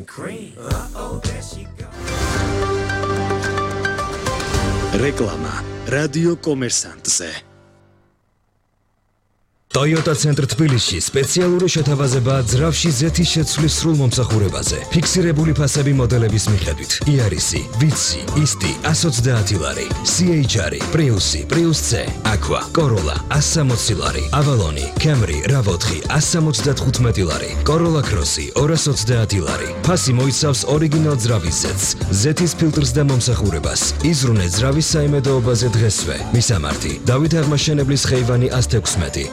and cream. Uh-oh, there she goes. Reklama Radio Komersantse. Toyota Center თბილისში სპეციალური შეთავაზებაა ძრავში ზეთის შეცვლის სრულ მომსახურებაზე. ფიქსირებული ფასები მოდელების მიხედვით. Iarisi, Vitsi, Isti, 130 ლარი, CHR, Priusi, Prius C, Aqua, Corolla, 160 ლარი, Avalon, Camry, RAV4, 175 ლარი, Corolla Cross, 230 ლარი. ფასი მოიცავს ორიგინალ ძრავის ზეთს, ზეთის ფილტრს და მომსახურებას. იზრუნე ძრავის საიმედოობაზე დღესვე. მისამართი: დავით აღმაშენებლის ხეივანი 116.